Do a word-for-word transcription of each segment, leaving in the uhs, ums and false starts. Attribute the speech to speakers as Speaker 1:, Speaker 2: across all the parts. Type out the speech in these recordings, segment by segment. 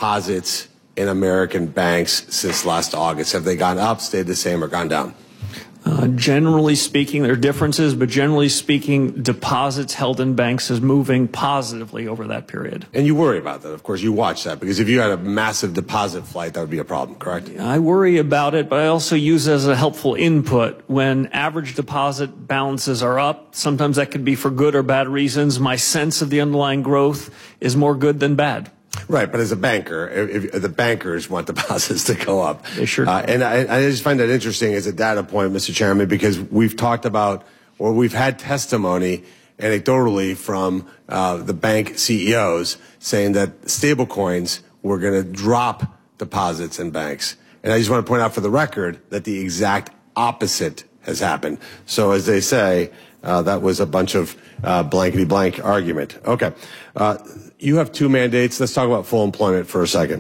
Speaker 1: deposits in American banks since last August? Have they gone up, stayed the same, or gone down?
Speaker 2: Uh, generally speaking, there are differences, but generally speaking, deposits held in banks is moving positively over that period.
Speaker 1: And you worry about that, of course. You watch that, because if you had a massive deposit flight, that would be a problem, correct?
Speaker 2: I worry about it, but I also use it as a helpful input. When average deposit balances are up, sometimes that could be for good or bad reasons. My sense of the underlying growth is more good than bad.
Speaker 1: Right, but as a banker, if, if the bankers want deposits to go up.
Speaker 2: They sure
Speaker 1: uh, And I, I just find that interesting as a data point, Mister Chairman, because we've talked about, or we've had testimony anecdotally from uh, the bank C E Os saying that stablecoins were going to drop deposits in banks. And I just want to point out for the record that the exact opposite has happened. So as they say, uh, that was a bunch of uh, blankety blank argument. Okay. Uh, You have two mandates. Let's talk about full employment for a second.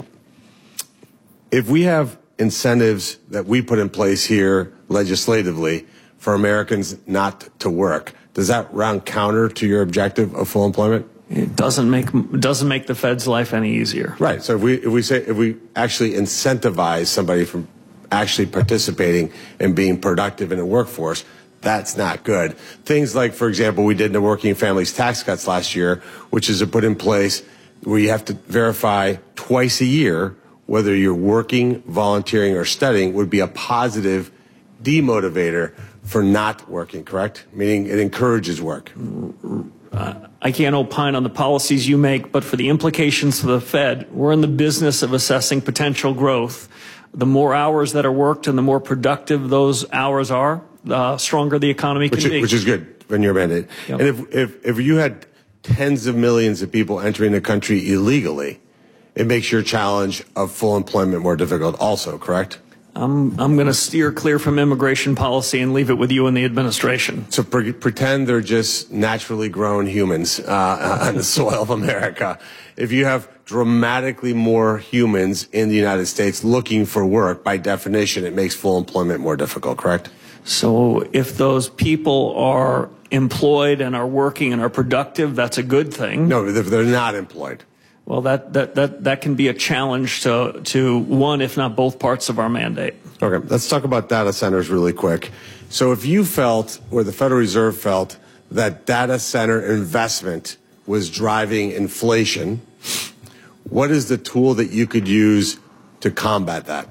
Speaker 1: If we have incentives that we put in place here legislatively for Americans not to work, does that round counter to your objective of full employment?
Speaker 2: It doesn't make doesn't make the Fed's life any easier.
Speaker 1: Right. So if we if we say if we actually incentivize somebody from actually participating and being productive in the workforce, that's not good. Things like, for example, we did in the Working Families Tax Cuts last year, which is to put in place where you have to verify twice a year whether you're working, volunteering, or studying, would be a positive demotivator for not working, correct? Meaning it encourages work.
Speaker 2: Uh, I can't opine on the policies you make, but for the implications to the Fed, we're in the business of assessing potential growth. The more hours that are worked and the more productive those hours are, the stronger the economy can
Speaker 1: which is,
Speaker 2: be.
Speaker 1: Which is good in your mandate.
Speaker 2: Yep.
Speaker 1: And if, if, if you had tens of millions of people entering the country illegally, it makes your challenge of full employment more difficult also, correct?
Speaker 2: I'm, I'm going to steer clear from immigration policy and leave it with you and the administration.
Speaker 1: So pre pretend they're just naturally grown humans uh, on the soil of America. If you have dramatically more humans in the United States looking for work, by definition, it makes full employment more difficult, correct?
Speaker 2: So if those people are employed and are working and are productive, that's a good thing.
Speaker 1: No, if they're not employed.
Speaker 2: Well, that, that, that, that can be a challenge to, to one, if not both parts of our mandate.
Speaker 1: Okay, let's talk about data centers really quick. So if you felt, or the Federal Reserve felt, that data center investment was driving inflation, what is the tool that you could use to combat that?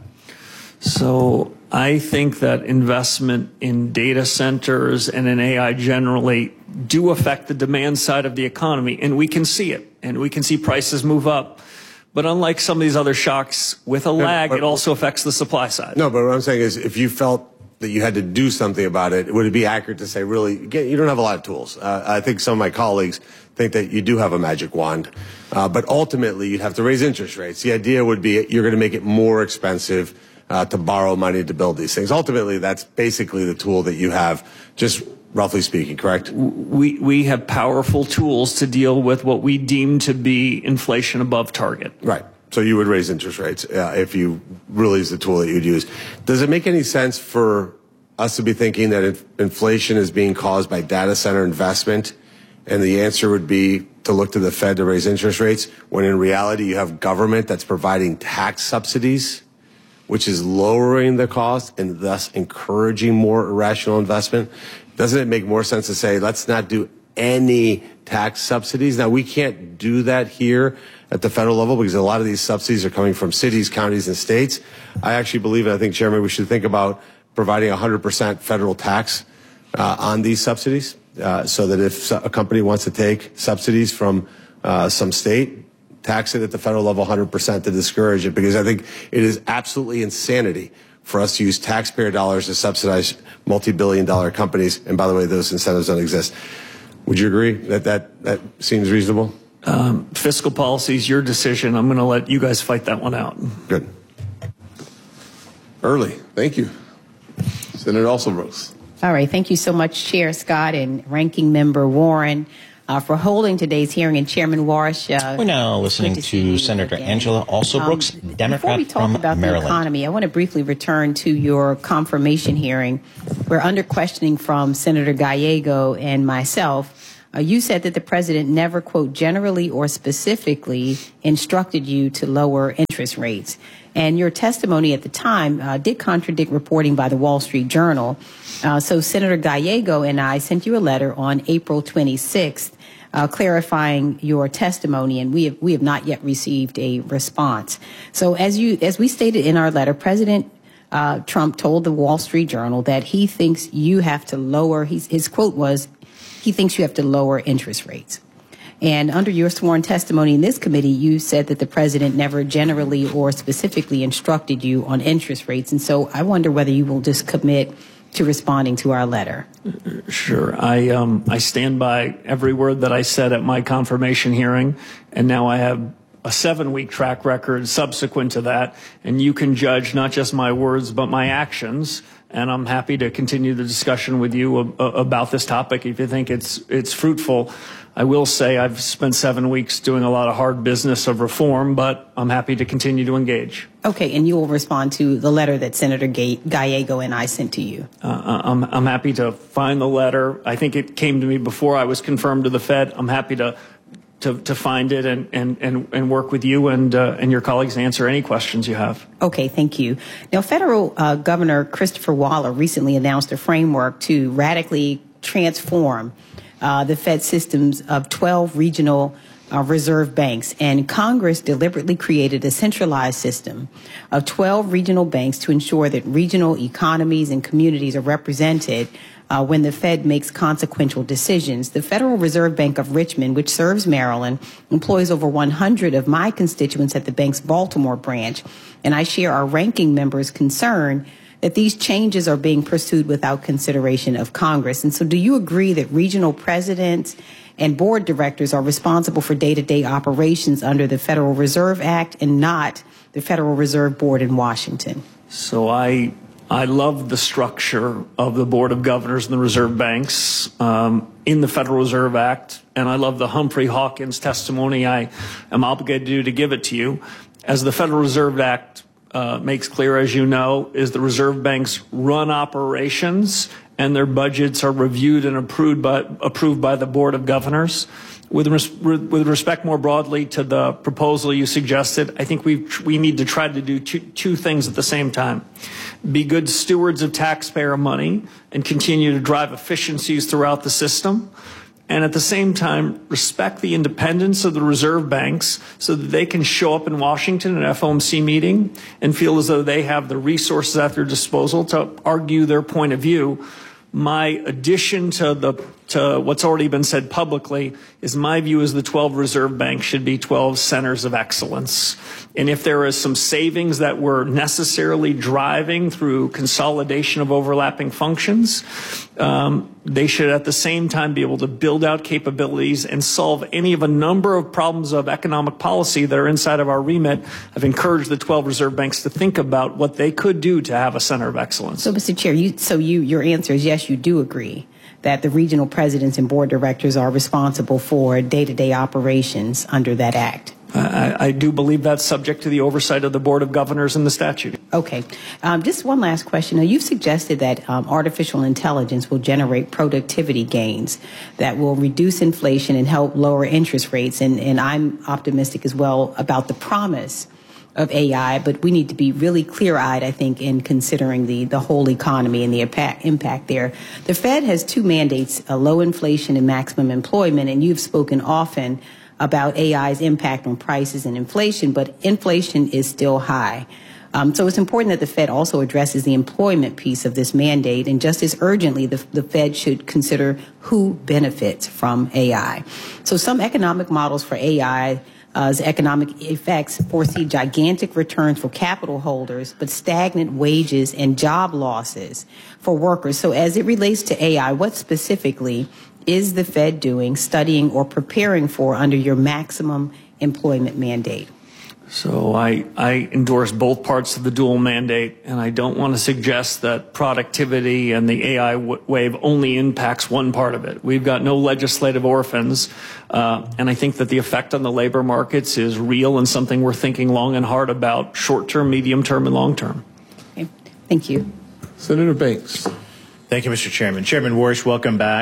Speaker 2: So I think that investment in data centers and in A I generally do affect the demand side of the economy, and we can see it, and we can see prices move up. But unlike some of these other shocks, with a lag,
Speaker 1: but,
Speaker 2: it also affects the supply side.
Speaker 1: No, but what I'm saying is, if you felt that you had to do something about it, would it be accurate to say, really, you don't have a lot of tools? Uh, I think some of my colleagues think that you do have a magic wand, uh, but ultimately you'd have to raise interest rates. The idea would be you're going to make it more expensive Uh, to borrow money to build these things. Ultimately, that's basically the tool that you have, just roughly speaking, correct?
Speaker 2: We, we have powerful tools to deal with what we deem to be inflation above target.
Speaker 1: Right. So you would raise interest rates uh, if you really is the tool that you'd use. Does it make any sense for us to be thinking that if inflation is being caused by data center investment, and the answer would be to look to the Fed to raise interest rates, when in reality you have government that's providing tax subsidies, which is lowering the cost and thus encouraging more irrational investment? Doesn't it make more sense to say, let's not do any tax subsidies? Now, we can't do that here at the federal level because a lot of these subsidies are coming from cities, counties, and states. I actually believe, and I think, Chairman, we should think about providing one hundred percent federal tax uh, on these subsidies uh, so that if a company wants to take subsidies from uh, some state, tax it at the federal level one hundred percent to discourage it, because I think it is absolutely insanity for us to use taxpayer dollars to subsidize multi-billion dollar companies. And by the way, those incentives don't exist. Would you agree that that, that seems reasonable?
Speaker 2: Um, fiscal policy is your decision. I'm going to let you guys fight that one out.
Speaker 1: Good.
Speaker 3: Early. Thank you. Senator Alsobrooks.
Speaker 4: All right. Thank you so much, Chair Scott and Ranking Member Warren, Uh, for holding today's hearing. And Chairman Warsh, uh,
Speaker 5: we're now listening to, to Senator again. Angela Alsobrooks, um, Democrat
Speaker 4: before we talk
Speaker 5: from
Speaker 4: about
Speaker 5: Maryland.
Speaker 4: the economy, I want to briefly return to your confirmation hearing. We're under questioning from Senator Gallego and myself Uh, you said that the president never, quote, generally or specifically instructed you to lower interest rates. And your testimony at the time uh, did contradict reporting by the Wall Street Journal. Uh, so Senator Gallego and I sent you a letter on April twenty-sixth uh, clarifying your testimony, and we have, we have not yet received a response. So as you as we stated in our letter, President uh, Trump told the Wall Street Journal that he thinks you have to lower, his, his quote was, he thinks you have to lower interest rates. And under your sworn testimony in this committee, you said that the president never generally or specifically instructed you on interest rates. And so I wonder whether you will just commit to responding to our letter.
Speaker 2: Sure. I, um, I stand by every word that I said at my confirmation hearing, and now I have a seven-week track record subsequent to that, and you can judge not just my words but my actions. And I'm happy to continue the discussion with you about this topic if you think it's it's fruitful. I will say I've spent seven weeks doing a lot of hard business of reform, but I'm happy to continue to engage.
Speaker 4: Okay, and you will respond to the letter that Senator Gallego and I sent to you.
Speaker 2: Uh, I'm, I'm happy to find the letter. I think it came to me before I was confirmed to the Fed. I'm happy to to, to find it and, and, and, and work with you and, uh, and your colleagues to answer any questions you have.
Speaker 4: Okay, thank you. Now, federal uh, Governor Christopher Waller recently announced a framework to radically transform uh, the Fed systems of twelve regional uh, reserve banks. And Congress deliberately created a centralized system of twelve regional banks to ensure that regional economies and communities are represented Uh, when the Fed makes consequential decisions. The Federal Reserve Bank of Richmond, which serves Maryland, employs over one hundred of my constituents at the bank's Baltimore branch, and I share our ranking members' concern that these changes are being pursued without consideration of Congress. And so do you agree that regional presidents and board directors are responsible for day-to-day operations under the Federal Reserve Act and not the Federal Reserve Board in Washington?
Speaker 2: So I I love the structure of the Board of Governors and the Reserve Banks um, in the Federal Reserve Act, and I love the Humphrey Hawkins testimony I am obligated to do to give it to you. As the Federal Reserve Act uh, makes clear, as you know, is the reserve banks run operations and their budgets are reviewed and approved by, approved by the Board of Governors. With, res with respect more broadly to the proposal you suggested, I think we we need to try to do two, two things at the same time. Be good stewards of taxpayer money and continue to drive efficiencies throughout the system. And at the same time, respect the independence of the reserve banks so that they can show up in Washington at an F O M C meeting and feel as though they have the resources at their disposal to argue their point of view. My addition to the to what's already been said publicly is my view is the twelve reserve banks should be twelve centers of excellence. And if there is some savings that we're necessarily driving through consolidation of overlapping functions, um, they should at the same time be able to build out capabilities and solve any of a number of problems of economic policy that are inside of our remit. I've encouraged the twelve reserve banks to think about what they could do to have a center of excellence.
Speaker 4: So, Mister Chair, you, so you, your answer is yes, you do agree that the regional presidents and board directors are responsible for day-to-day operations under that act.
Speaker 2: I, I do believe that's subject to the oversight of the Board of Governors and the statute.
Speaker 4: Okay. Um, just one last question. Now, you've suggested that um, artificial intelligence will generate productivity gains that will reduce inflation and help lower interest rates. And, and I'm optimistic as well about the promise of A I, but we need to be really clear-eyed, I think, in considering the, the whole economy and the impact, impact there. The Fed has two mandates, uh, low inflation and maximum employment, and you've spoken often about A I's impact on prices and inflation, but inflation is still high. Um, so it's important that the Fed also addresses the employment piece of this mandate, and just as urgently, the, the Fed should consider who benefits from A I. So some economic models for A I As economic effects foresee gigantic returns for capital holders, but stagnant wages and job losses for workers. So as it relates to A I, what specifically is the Fed doing, studying, or preparing for under your maximum employment mandate?
Speaker 2: So I, I endorse both parts of the dual mandate, and I don't want to suggest that productivity and the A I w wave only impacts one part of it. We've got no legislative orphans, uh, and I think that the effect on the labor markets is real and something we're thinking long and hard about, short-term, medium-term, and long-term.
Speaker 4: Okay. Thank you.
Speaker 3: Senator Banks.
Speaker 5: Thank you, Mister Chairman. Chairman Warsh, welcome back.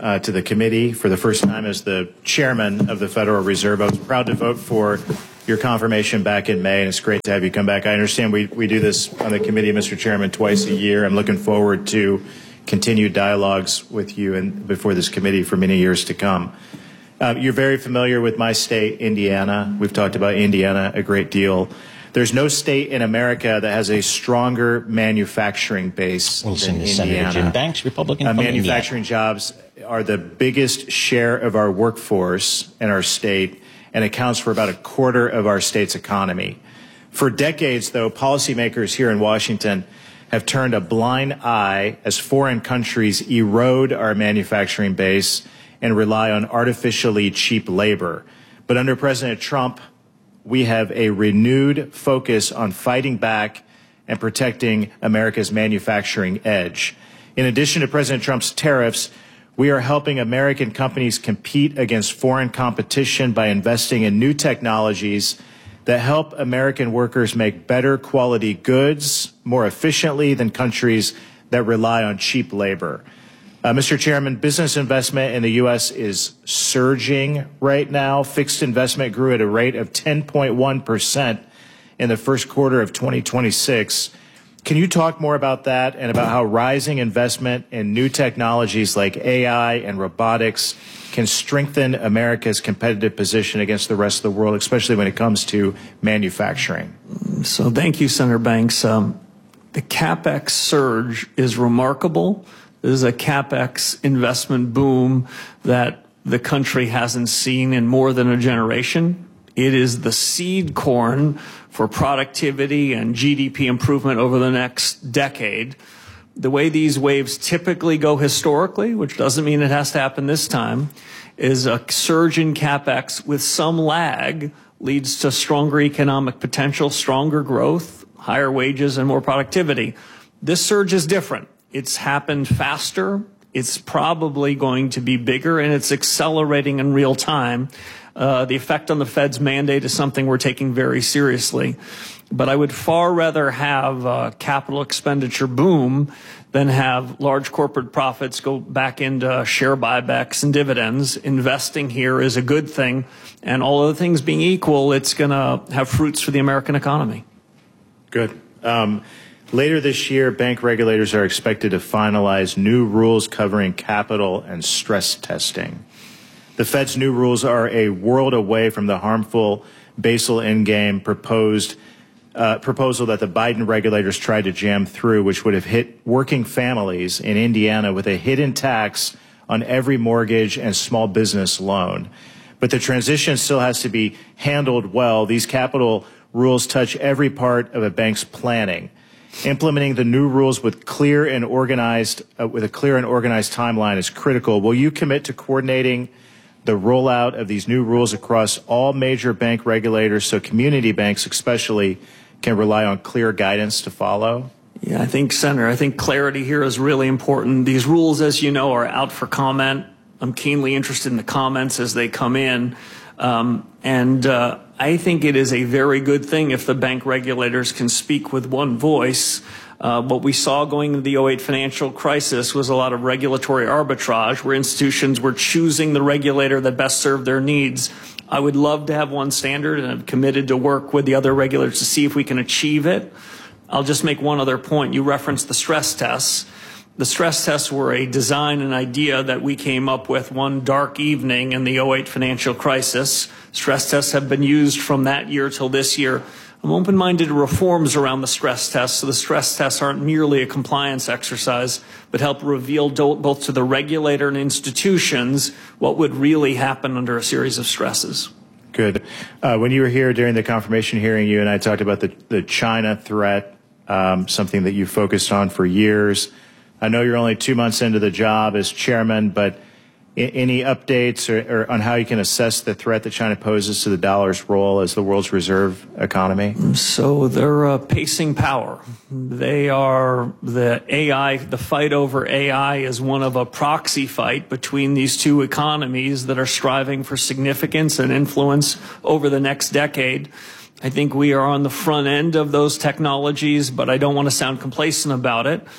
Speaker 6: uh, to the committee for the first time as the chairman of the Federal Reserve. I was proud to vote for your confirmation back in May, and it's great to have you come back. I understand we, we do this on the committee, Mister Chairman, twice a year. I'm looking forward to continued dialogues with you and before this committee for many years to come. Uh, you're very familiar with my state, Indiana. We've talked about Indiana a great deal. There's no state in America that has a stronger manufacturing base
Speaker 5: Wilson,
Speaker 6: than
Speaker 5: Senator
Speaker 6: Indiana.
Speaker 5: Jim Banks, Republican
Speaker 6: Uh,
Speaker 5: from
Speaker 6: manufacturing
Speaker 5: Indiana.
Speaker 6: jobs are the biggest share of our workforce in our state and accounts for about a quarter of our state's economy. For decades, though, policymakers here in Washington have turned a blind eye as foreign countries erode our manufacturing base and rely on artificially cheap labor. But under President Trump, we have a renewed focus on fighting back and protecting America's manufacturing edge. In addition to President Trump's tariffs, we are helping American companies compete against foreign competition by investing in new technologies that help American workers make better quality goods more efficiently than countries that rely on cheap labor. Uh, Mister Chairman, business investment in the U S is surging right now. Fixed investment grew at a rate of ten point one percent in the first quarter of twenty twenty-six. Can you talk more about that and about how rising investment in new technologies like A I and robotics can strengthen America's competitive position against the rest of the world, especially when it comes to manufacturing?
Speaker 2: So thank you, Senator Banks. Um, the CapEx surge is remarkable. This is a CapEx investment boom that the country hasn't seen in more than a generation. It is the seed corn for productivity and G D P improvement over the next decade. The way these waves typically go historically, which doesn't mean it has to happen this time, is a surge in CapEx with some lag leads to stronger economic potential, stronger growth, higher wages, and more productivity. This surge is different. It's happened faster, it's probably going to be bigger, and it's accelerating in real time. Uh, the effect on the Fed's mandate is something we're taking very seriously. But I would far rather have a capital expenditure boom than have large corporate profits go back into share buybacks and dividends. Investing here is a good thing, and all other things being equal, it's going to have fruits for the American economy.
Speaker 6: Good. Um, Later this year, bank regulators are expected to finalize new rules covering capital and stress testing. The Fed's new rules are a world away from the harmful Basel Endgame proposed uh, proposal that the Biden regulators tried to jam through, which would have hit working families in Indiana with a hidden tax on every mortgage and small business loan. But the transition still has to be handled well. These capital rules touch every part of a bank's planning. Implementing the new rules with clear and organized, uh, with a clear and organized timeline is critical. Will you commit to coordinating the rollout of these new rules across all major bank regulators so community banks especially can rely on clear guidance to follow?
Speaker 2: Yeah, I think, Senator, I think clarity here is really important. These rules, as you know, are out for comment. I'm keenly interested in the comments as they come in. Um, and uh, I think it is a very good thing if the bank regulators can speak with one voice. Uh, what we saw going into the oh eight financial crisis was a lot of regulatory arbitrage where institutions were choosing the regulator that best served their needs. I would love to have one standard, and I'm committed to work with the other regulators to see if we can achieve it. I'll just make one other point. You referenced the stress tests. The stress tests were a design and idea that we came up with one dark evening in the oh eight financial crisis. Stress tests have been used from that year till this year. I'm open-minded to reforms around the stress tests, so the stress tests aren't merely a compliance exercise, but help reveal both to the regulator and institutions what would really happen under a series of stresses.
Speaker 6: Good. Uh, when you were here during the confirmation hearing, you and I talked about the, the China threat, um, something that you focused on for years. I know you're only two months into the job as chairman, but I- any updates or, or on how you can assess the threat that China poses to the dollar's role as the world's reserve economy?
Speaker 2: So they're uh, pacing power. They are the A I, the fight over A I is one of a proxy fight between these two economies that are striving for significance and influence over the next decade. I think we are on the front end of those technologies, but I don't want to sound complacent about it.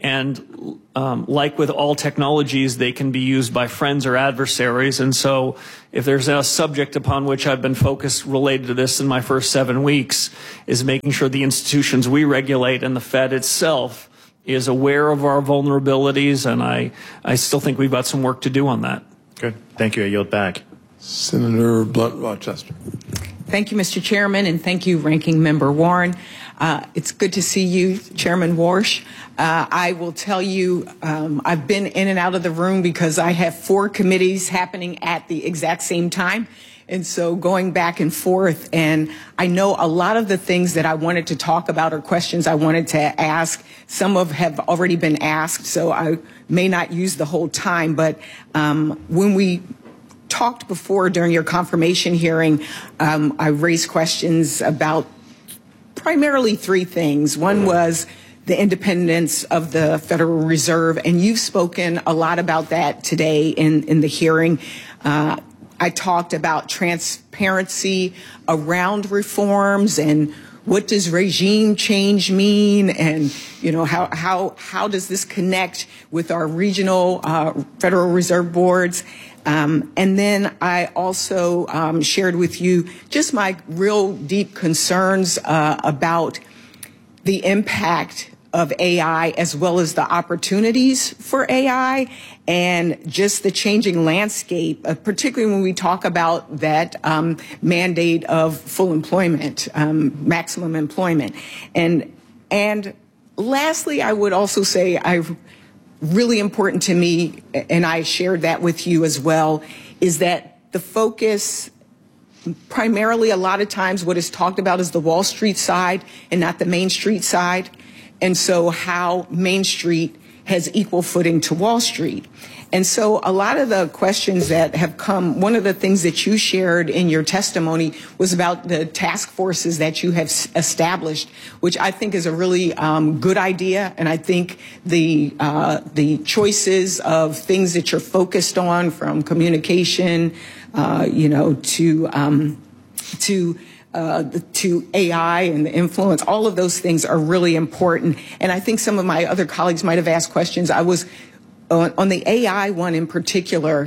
Speaker 2: And um, like with all technologies, they can be used by friends or adversaries. And so if there's a subject upon which I've been focused related to this in my first seven weeks is making sure the institutions we regulate and the Fed itself is aware of our vulnerabilities. And I, I still think we've got some work to do on that.
Speaker 6: Good. Thank you. I yield back.
Speaker 3: Senator Blunt Rochester.
Speaker 7: Thank you, Mister Chairman, and thank you, Ranking Member Warren. Uh, it's good to see you, Chairman Warsh. Uh, I will tell you, um, I've been in and out of the room because I have four committees happening at the exact same time. And so going back and forth, and I know a lot of the things that I wanted to talk about or questions I wanted to ask, some of have already been asked, so I may not use the whole time. But um, when we talked before during your confirmation hearing, um, I raised questions about primarily three things. One was the independence of the Federal Reserve, and you've spoken a lot about that today in, in the hearing. Uh, I talked about transparency around reforms and what does regime change mean, and you know how how how does this connect with our regional uh, Federal Reserve boards? Um, and then I also um, shared with you just my real deep concerns uh, about the impact of A I as well as the opportunities for A I and just the changing landscape, uh, particularly when we talk about that um, mandate of full employment, um, maximum employment. And, and lastly, I would also say I've really important to me, and I shared that with you as well, is that the focus primarily a lot of times what is talked about is the Wall Street side and not the Main Street side. And so how Main Street has equal footing to Wall Street. And so a lot of the questions that have come, one of the things that you shared in your testimony was about the task forces that you have established, which I think is a really um, good idea. And I think the uh, the choices of things that you're focused on, from communication, uh, you know, to um, to Uh, to A I and the influence, all of those things are really important. And I think some of my other colleagues might have asked questions. I was, uh, on the A I one in particular,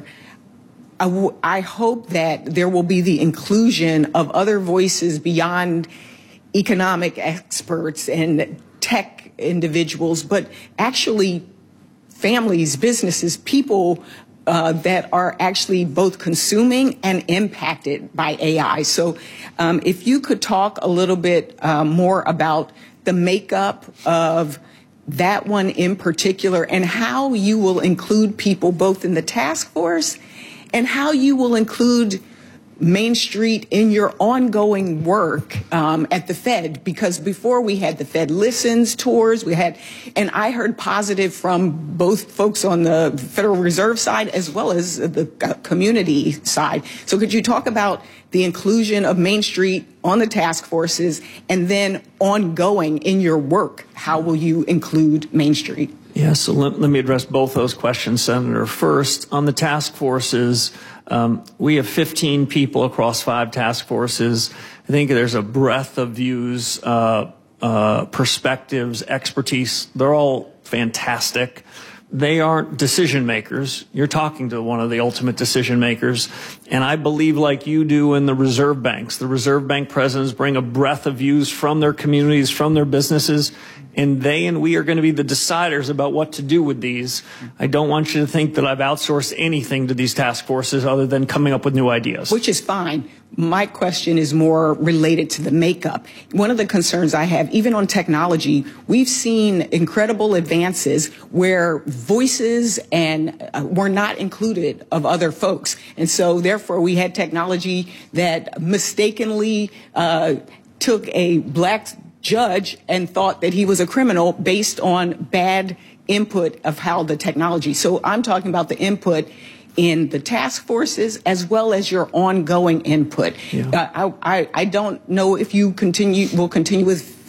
Speaker 7: I, w I hope that there will be the inclusion of other voices beyond economic experts and tech individuals, but actually families, businesses, people Uh, that are actually both consuming and impacted by A I. So um, if you could talk a little bit uh, more about the makeup of that one in particular and how you will include people both in the task force and how you will include Main Street in your ongoing work um, at the Fed, because before we had the Fed Listens tours, we had, and I heard positive from both folks on the Federal Reserve side as well as the community side. So could you talk about the inclusion of Main Street on the task forces, and then ongoing in your work, how will you include Main Street?
Speaker 2: Yeah, so let, let me address both those questions, Senator. First, on the task forces, um, we have fifteen people across five task forces. I think there's a breadth of views, uh, uh, perspectives, expertise. They're all fantastic. They aren't decision makers. You're talking to one of the ultimate decision makers. And I believe, like you do in the reserve banks, the reserve bank presidents bring a breadth of views from their communities, from their businesses, and they and we are going to be the deciders about what to do with these. I don't want you to think that I've outsourced anything to these task forces other than coming up with new ideas.
Speaker 7: Which is fine. My question is more related to the makeup. One of the concerns I have, even on technology, we've seen incredible advances where voices and uh, were not included of other folks. And so therefore we had technology that mistakenly uh, took a black judge and thought that he was a criminal based on bad input of how the technology. So I'm talking about the input in the task forces as well as your ongoing input. Yeah. Uh, I, I, I don't know if you continue will continue with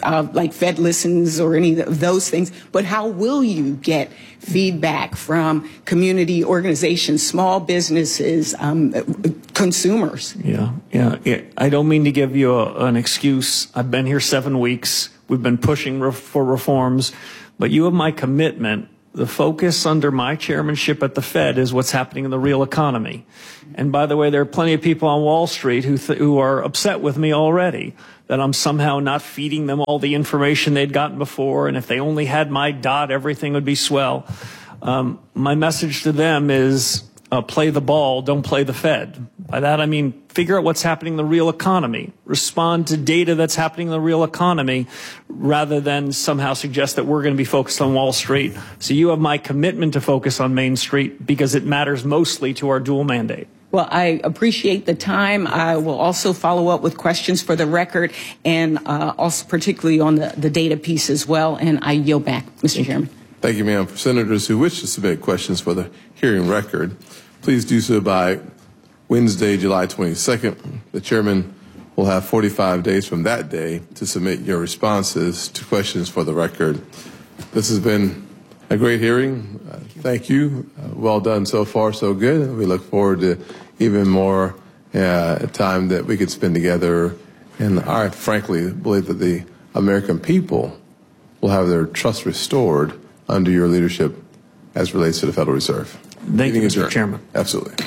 Speaker 7: uh, like Fed Listens or any of those things, but how will you get feedback from community organizations, small businesses, um, consumers?
Speaker 2: Yeah, yeah, yeah. I don't mean to give you a, an excuse. I've been here seven weeks. We've been pushing re- for reforms, but you have my commitment. The focus under my chairmanship at the Fed is what's happening in the real economy. And by the way, there are plenty of people on Wall Street who, th- who are upset with me already that I'm somehow not feeding them all the information they'd gotten before. And if they only had my dot, everything would be swell. Um, my message to them is uh, play the ball, don't play the Fed. By that, I mean, figure out what's happening in the real economy. Respond to data that's happening in the real economy rather than somehow suggest that we're going to be focused on Wall Street. So you have my commitment to focus on Main Street because it matters mostly to our dual mandate.
Speaker 7: Well, I appreciate the time. I will also follow up with questions for the record and uh, also particularly on the, the data piece as well. And I yield back, Mister Chairman.
Speaker 3: Thank you, ma'am. For senators who wish to submit questions for the hearing record, please do so by Wednesday, July twenty-second. The chairman will have forty-five days from that day to submit your responses to questions for the record. This has been a great hearing. Uh, thank you. Uh, well done so far, so good. We look forward to even more uh, time that we could spend together. And I frankly believe that the American people will have their trust restored under your leadership as relates to the Federal Reserve.
Speaker 2: Thank you, Mister Chairman.
Speaker 3: Absolutely.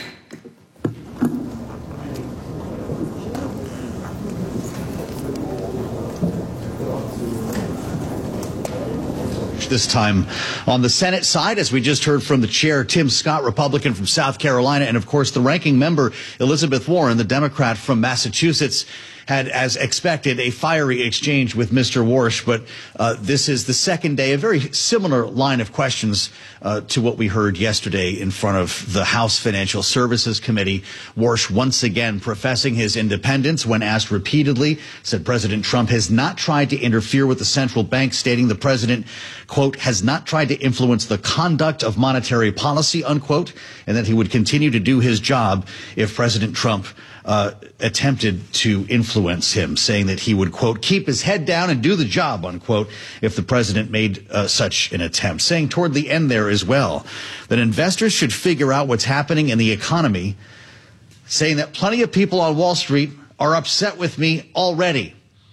Speaker 8: This time on the Senate side, as we just heard from the chair, Tim Scott, Republican from South Carolina, and of course the ranking member, Elizabeth Warren, the Democrat from Massachusetts, had, as expected, a fiery exchange with Mister Warsh. But uh, this is the second day, a very similar line of questions uh, to what we heard yesterday in front of the House Financial Services Committee. Warsh once again professing his independence when asked repeatedly, said President Trump has not tried to interfere with the central bank, stating the president, quote, has not tried to influence the conduct of monetary policy, unquote, and that he would continue to do his job if President Trump uh, attempted to influence him, saying that he would, quote, keep his head down and do the job, unquote, if the president made uh, such an attempt. Saying toward the end there as well that investors should figure out what's happening in the economy, saying that plenty of people on Wall Street are upset with me already.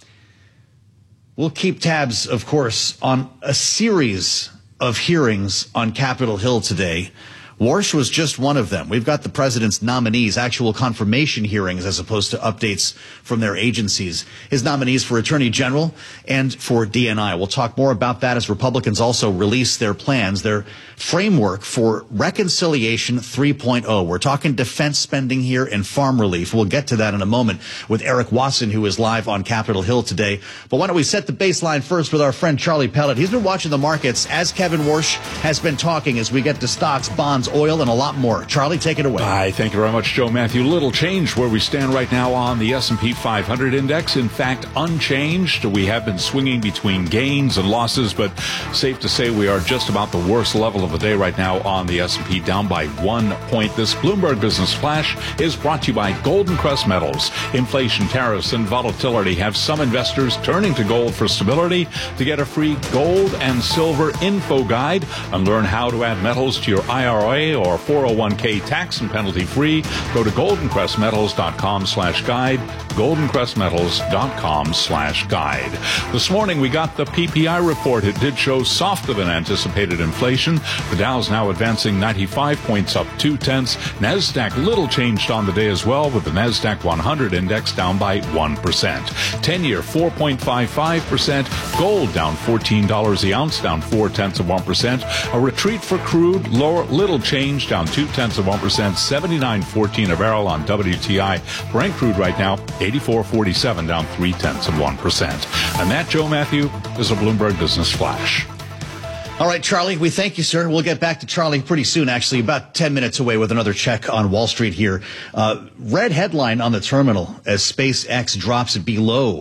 Speaker 8: We'll keep tabs, of course, on a series of hearings on Capitol Hill today. Warsh was just one of them. We've got the president's nominees, actual confirmation hearings as opposed to updates from their agencies. His nominees for Attorney General and for D N I. We'll talk more about that as Republicans also release their plans, their framework for Reconciliation three point oh. We're talking defense spending here and farm relief. We'll get to that in a moment with Eric Watson, who is live on Capitol Hill today. But why don't we set the baseline first with our friend Charlie Pellet. He's been watching the markets as Kevin Warsh has been talking as we get to stocks, bonds, oil, and a lot more. Charlie, take it away.
Speaker 9: Hi, thank you very much, Joe Matthew. Little change where we stand right now on the S and P five hundred index. In fact, unchanged. We have been swinging between gains and losses, but safe to say we are just about the worst level of the day right now on the S and P, down by one point. This Bloomberg Business Flash is brought to you by Golden Crest Metals. Inflation, tariffs, and volatility have some investors turning to gold for stability. To get a free gold and silver info guide and learn how to add metals to your I R A or four oh one k tax and penalty free, go to golden crest metals dot com slash guide, golden crest metals dot com slash guide. This morning we got the P P I report. It did show softer than anticipated inflation. The Dow's now advancing ninety-five points, up two tenths. NASDAQ little changed on the day as well, with the NASDAQ one hundred index down by one percent. ten-year four point five five percent. Gold down fourteen dollars the ounce, down four tenths of one percent. A retreat for crude, lower, little change, down two tenths of one percent. seventy-nine fourteen a barrel on W T I. Brent crude right now eighty-four forty-seven, down three tenths of one percent. And that, Joe Matthew, is a Bloomberg Business Flash.
Speaker 8: All right, Charlie, we thank you, sir. We'll get back to Charlie pretty soon, actually, about ten minutes away with another check on Wall Street here. Uh, red headline on the terminal as SpaceX drops below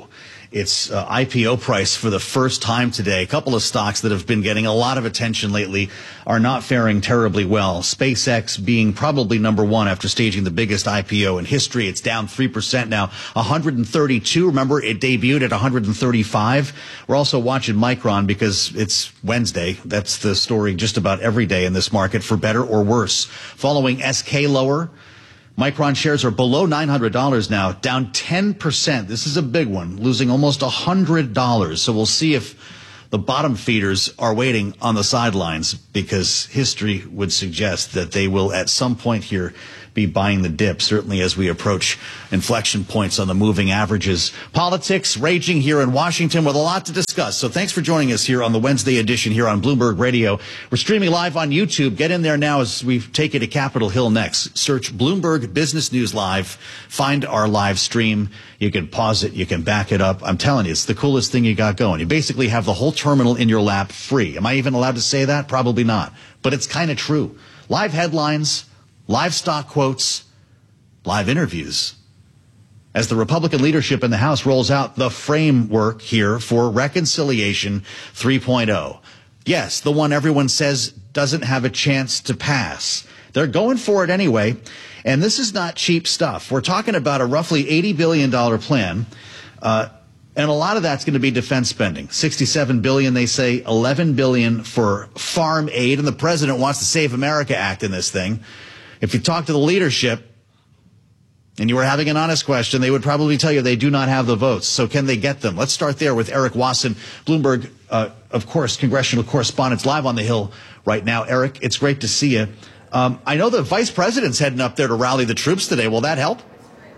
Speaker 8: its uh, I P O price for the first time today. A couple of stocks that have been getting a lot of attention lately are not faring terribly well. SpaceX being probably number one after staging the biggest I P O in history. It's down three percent now, one hundred thirty-two. Remember, it debuted at one hundred thirty-five. We're also watching Micron because it's Wednesday. That's the story just about every day in this market, for better or worse. Following S K lower, Micron shares are below nine hundred dollars now, down ten percent. This is a big one, losing almost one hundred dollars. So we'll see if the bottom feeders are waiting on the sidelines, because history would suggest that they will at some point here be buying the dip, certainly as we approach inflection points on the moving averages. Politics raging here in Washington with a lot to discuss. So thanks for joining us here on the Wednesday edition here on Bloomberg Radio. We're streaming live on YouTube. Get in there now as we take you to Capitol Hill next. Search Bloomberg Business News Live. Find our live stream. You can pause it. You can back it up. I'm telling you, it's the coolest thing you got going. You basically have the whole terminal in your lap free. Am I even allowed to say that? Probably not. But it's kind of true. Live headlines, live stock quotes, live interviews, as the Republican leadership in the House rolls out the framework here for Reconciliation three point oh. Yes, the one everyone says doesn't have a chance to pass. They're going for it anyway, and this is not cheap stuff. We're talking about a roughly eighty billion dollars plan, uh, and a lot of that's going to be defense spending. sixty-seven billion dollars, they say, eleven billion dollars for farm aid, and the president wants the Save America Act in this thing. If you talk to the leadership and you were having an honest question, they would probably tell you they do not have the votes. So can they get them? Let's start there with Eric Wasson, Bloomberg, uh, of course, congressional correspondent, live on the Hill right now. Eric, it's great to see you. Um, I know the vice president's heading up there to rally the troops today. Will that help?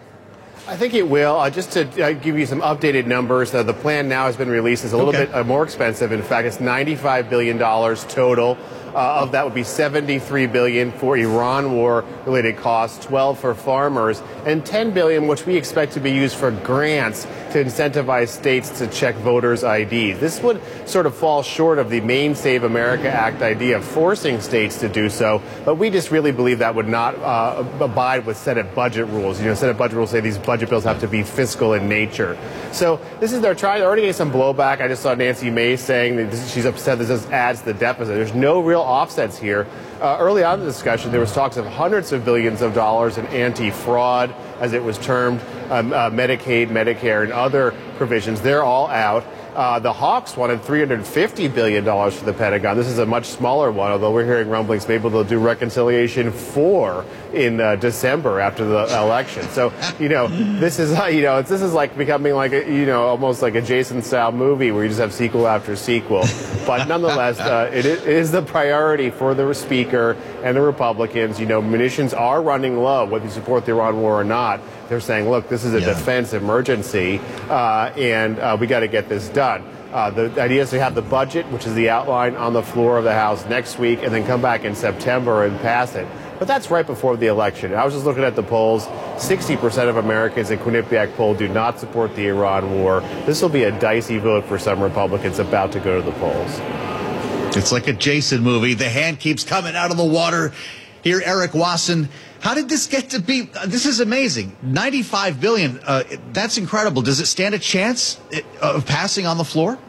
Speaker 10: I think it will. Uh, just to uh, give you some updated numbers, uh, the plan now has been released. It's a little
Speaker 8: Okay.
Speaker 10: bit uh, more expensive. In fact, it's ninety-five billion dollars total. Uh, of that would be seventy-three billion dollars for Iran war-related costs, twelve for farmers, and ten billion dollars, which we expect to be used for grants to incentivize states to check voters' I Ds. This would sort of fall short of the main Save America Act idea of forcing states to do so, but we just really believe that would not uh, abide with Senate budget rules. You know, Senate budget rules say these budget bills have to be fiscal in nature. So this is, they're trying, they're already getting some blowback. I just saw Nancy Mace saying that this, she's upset that this adds to the deficit. There's no real offsets here. Uh, early on in the discussion, there was talks of hundreds of billions of dollars in anti-fraud, as it was termed, um, uh, Medicaid, Medicare, and other provisions. They're all out. Uh, the Hawks wanted three hundred fifty billion dollars for the Pentagon. This is a much smaller one, although we're hearing rumblings maybe they'll do Reconciliation four in uh, December after the election. So, you know, this is, uh, you know, it's, this is like becoming like, a, you know, almost like a Jason-style movie where you just have sequel after sequel. But nonetheless, uh, it, it is the priority for the Speaker and the Republicans. You know, munitions are running low, whether you support the Iran war or not. They're saying, look, this is a yeah. defense emergency, uh, and uh, we got to get this done. Uh, the idea is to have the budget, which is the outline, on the floor of the House next week, and then come back in September and pass it. But that's right before the election. I was just looking at the polls. sixty percent of Americans in Quinnipiac poll do not support the Iran war. This will be a dicey vote for some Republicans about to go to the polls.
Speaker 8: It's like a Jason movie. The hand keeps coming out of the water. Here, Eric Wasson. How did this get to be? Uh, this is amazing. ninety-five billion dollars. Uh, that's incredible. Does it stand a chance of passing on the floor?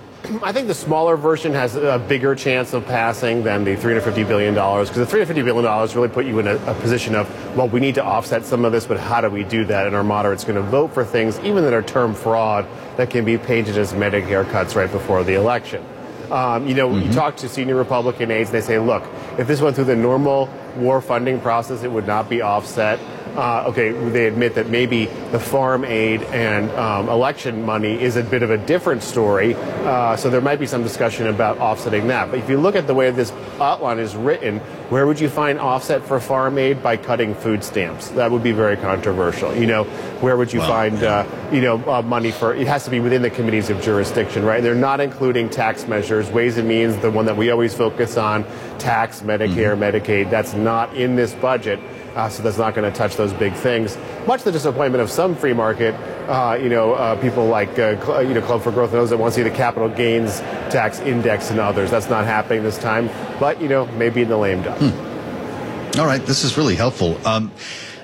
Speaker 10: I think the smaller version has a bigger chance of passing than the three hundred fifty billion dollars, because the three hundred fifty billion dollars really put you in a, a position of, well, we need to offset some of this, but how do we do that? And our moderate's going to vote for things, even that are term fraud, that can be painted as Medicare cuts right before the election. Um, you know, mm-hmm. you talk to senior Republican aides, they say, look, if this went through the normal war funding process, it would not be offset. Uh, okay, they admit that maybe the farm aid and um, election money is a bit of a different story, uh, so there might be some discussion about offsetting that. But if you look at the way this outline is written, where would you find offset for farm aid? By cutting food stamps. That would be very controversial. You know, where would you well, find, uh, you know, uh, money for, it has to be within the committees of jurisdiction, right? They're not including tax measures. Ways and Means, the one that we always focus on, tax, Medicare, mm-hmm. Medicaid, that's not in this budget. Uh, so that's not going to touch those big things. Much to the disappointment of some free market, uh, you know, uh, people like, uh, Cl- you know, Club for Growth and those that want to see the capital gains tax index and others. That's not happening this time. But, you know, maybe in the lame duck.
Speaker 8: Hmm. All right. This is really helpful. Um,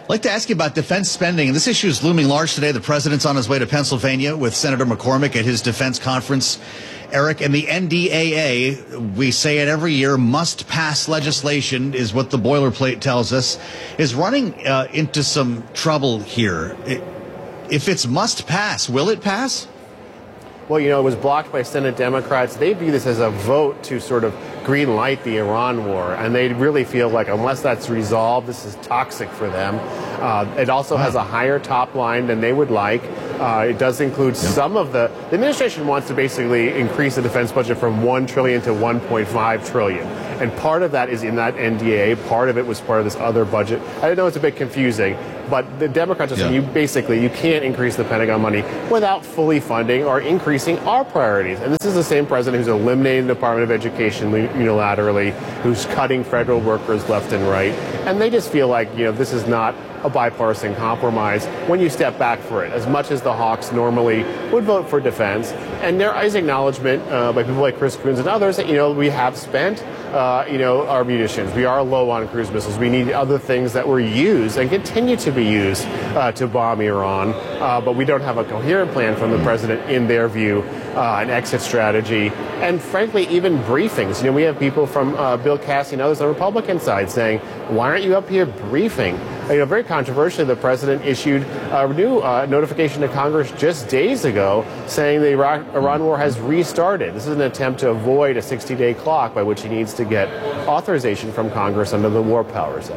Speaker 8: I'd like to ask you about defense spending. This issue is looming large today. The president's on his way to Pennsylvania with Senator McCormick at his defense conference. Eric, and the N D A A, we say it every year, must pass legislation is what the boilerplate tells us, is running uh, into some trouble here. It, if it's must pass, will it pass?
Speaker 10: Well, you know, it was blocked by Senate Democrats. They view this as a vote to sort of green light the Iran war, and they really feel like unless that's resolved, this is toxic for them. Uh, it also wow. has a higher top line than they would like. Uh, it does include yep. some of the, the administration wants to basically increase the defense budget from one trillion dollars to one point five trillion dollars. And part of that is in that N D A A. Part of it was part of this other budget. I know it's a bit confusing, but the Democrats are saying yeah. you basically you can't increase the Pentagon money without fully funding or increasing our priorities. And this is the same president who's eliminating the Department of Education unilaterally, who's cutting federal workers left and right. And they just feel like, you know, this is not a bipartisan compromise when you step back for it, as much as the Hawks normally would vote for defense. And there is acknowledgement uh, by people like Chris Coons and others that, you know, we have spent, uh, you know, our munitions. We are low on cruise missiles. We need other things that were used and continue to be used uh, to bomb Iran. Uh, but we don't have a coherent plan from the president, in their view, uh, an exit strategy. And frankly, even briefings. You know, we have people from uh, Bill Cassidy and others on the Republican side saying, why aren't you up here briefing? You know, very controversially, the president issued a new uh, notification to Congress just days ago saying the Iraq, Iran war has restarted. This is an attempt to avoid a sixty-day clock by which he needs to get authorization from Congress under the War Powers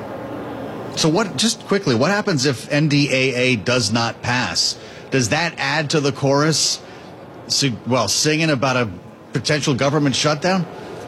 Speaker 10: Act.
Speaker 8: So what, just quickly, what happens if N D A A does not pass? Does that add to the chorus, well, singing about a potential government shutdown?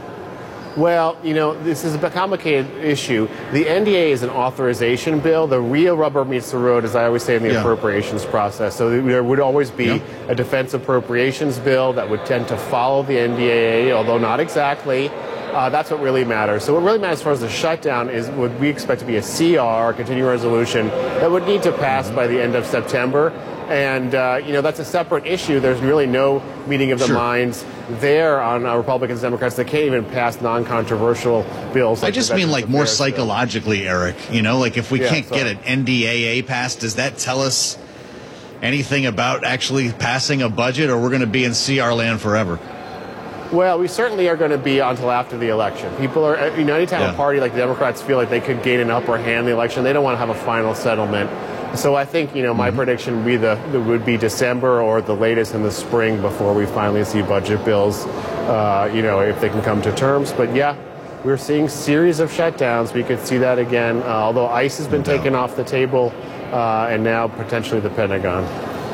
Speaker 10: Well, you know, this is a complicated issue. The N D A A is an authorization bill. The real rubber meets the road, as I always say, in the yeah. appropriations process. So there would always be yeah. a defense appropriations bill that would tend to follow the N D A A, although not exactly. Uh, that's what really matters. So what really matters as far as the shutdown is what we expect to be a C R, a continuing resolution, that would need to pass by the end of September. And, uh, you know, that's a separate issue. There's really no meeting of the sure. minds there on uh, Republicans and Democrats. They can't even pass non-controversial bills. Like
Speaker 8: I just mean like more psychologically, bill. Eric. You know, like if we yeah, can't sorry. get an N D A A passed, does that tell us anything about actually passing a budget, or we're going to be in C R land forever?
Speaker 10: Well, we certainly are going to be until after the election. People are, you know, anytime yeah. a party like the Democrats feel like they could gain an upper hand in the election, they don't want to have a final settlement. So I think, you know, my mm-hmm. prediction would be, the, would be December or the latest in the spring before we finally see budget bills, uh, you know, if they can come to terms. But, yeah, we're seeing series of shutdowns. We could see that again, uh, although ICE has been no. taken off the table uh, and now potentially the Pentagon.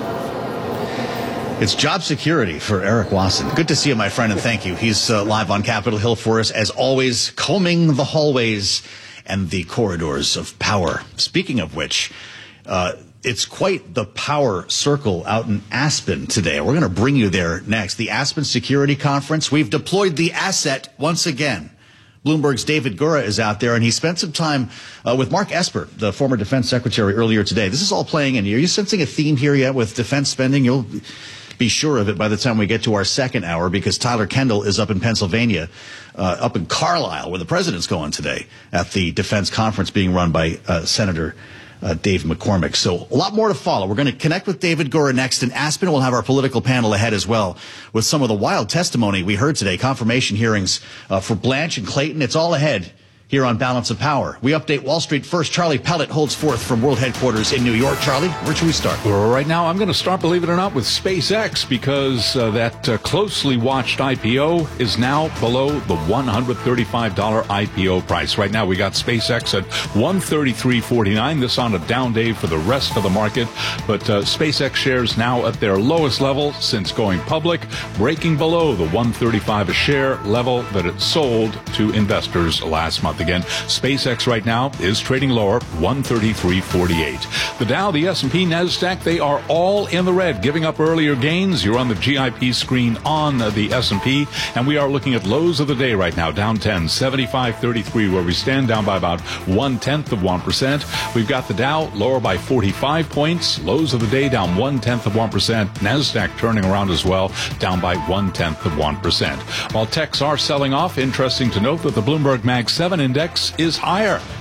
Speaker 8: It's job security for Eric Wasson. Good to see you, my friend, and thank you. He's uh, live on Capitol Hill for us, as always, combing the hallways and the corridors of power. Speaking of which, uh, it's quite the power circle out in Aspen today. We're going to bring you there next. The Aspen Security Conference. We've deployed the asset once again. Bloomberg's David Gura is out there, and he spent some time uh, with Mark Esper, the former defense secretary, earlier today. This is all playing in here. Are you sensing a theme here yet with defense spending? You'll be sure of it by the time we get to our second hour, because Tyler Kendall is up in Pennsylvania, uh, up in Carlisle, where the president's going today at the defense conference being run by uh, Senator uh, Dave McCormick. So a lot more to follow. We're going to connect with David Gura next in Aspen. We'll have our political panel ahead as well with some of the wild testimony we heard today, confirmation hearings uh, for Blanche and Clayton. It's all ahead here on Balance of Power. We update Wall Street first. Charlie Pellet holds forth from World Headquarters in New York. Charlie, where should we start?
Speaker 9: Right now, I'm going to start, believe it or not, with SpaceX, because uh, that uh, closely watched I P O is now below the one hundred thirty-five dollars I P O price. Right now, we got SpaceX at one thirty-three forty-nine. This on a down day for the rest of the market. But uh, SpaceX shares now at their lowest level since going public, breaking below the one thirty-five a share level that it sold to investors last month. Again, SpaceX right now is trading lower, one thirty-three forty-eight. The Dow, the S and P, NASDAQ, they are all in the red, giving up earlier gains. You're on the G I P screen on the S and P, and we are looking at lows of the day right now, down ten, seventy-five thirty-three, where we stand, down by about one-tenth of one percent. We've got the Dow lower by forty-five points, lows of the day down one-tenth of one percent. NASDAQ turning around as well, down by one-tenth of one percent. While techs are selling off, interesting to note that the Bloomberg Mag seven index is higher.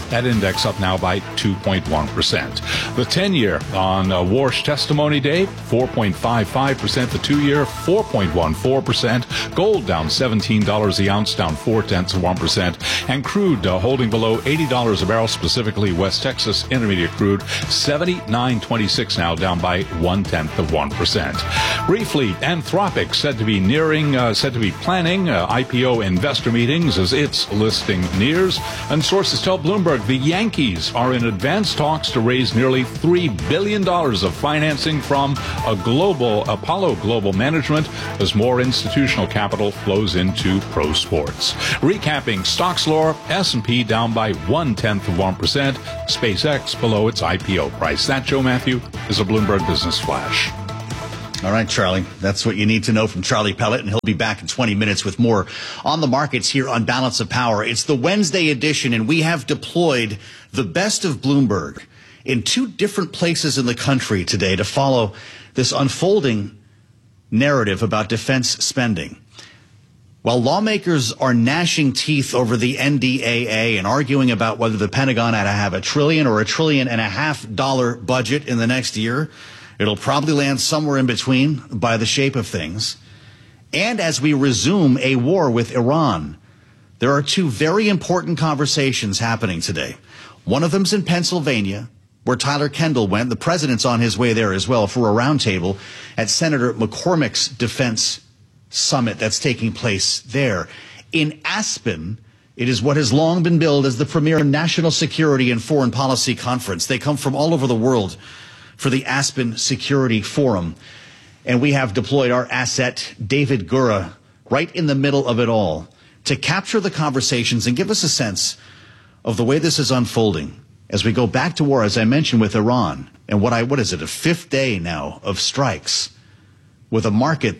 Speaker 9: That index up now by two point one percent. The ten-year on uh, Warsh testimony day, four point five five percent. The two-year, four point one four percent. Gold down seventeen dollars the ounce, down four-tenths of one percent. And crude uh, holding below eighty dollars a barrel, specifically West Texas Intermediate crude, seventy-nine twenty-six now, down by one-tenth of one percent. Briefly, Anthropic said to be nearing, uh, said to be planning uh, I P O investor meetings as its listing nears. And sources tell Bloomberg the Yankees are in advanced talks to raise nearly three billion dollars of financing from a global Apollo Global Management as more institutional capital flows into pro sports. Recapping stocks lower, S and P down by one-tenth of one percent, SpaceX below its I P O price. That, Joe Matthew, is a Bloomberg Business Flash.
Speaker 8: All right, Charlie. That's what you need to know from Charlie Pellet, and he'll be back in twenty minutes with more on the markets here on Balance of Power. It's the Wednesday edition, and we have deployed the best of Bloomberg in two different places in the country today to follow this unfolding narrative about defense spending. While lawmakers are gnashing teeth over the N D A A and arguing about whether the Pentagon ought to have a trillion or a trillion and a half dollar budget in the next year, it'll probably land somewhere in between by the shape of things. And as we resume a war with Iran, there are two very important conversations happening today. One of them's in Pennsylvania, where Tyler Kendall went. The president's on his way there as well for a roundtable at Senator McCormick's defense summit that's taking place there. In Aspen, it is what has long been billed as the premier national security and foreign policy conference. They come from all over the world for the Aspen Security Forum. And we have deployed our asset, David Gura, right in the middle of it all to capture the conversations and give us a sense of the way this is unfolding as we go back to war, as I mentioned, with Iran. And what I, what is it, a fifth day now of strikes with a market